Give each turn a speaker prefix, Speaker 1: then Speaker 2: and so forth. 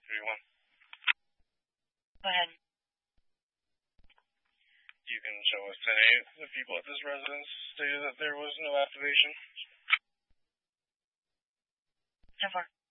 Speaker 1: 331.
Speaker 2: Go ahead.
Speaker 1: You can show us 10-8. The people at this residence stated that there was no activation.
Speaker 2: 10-4.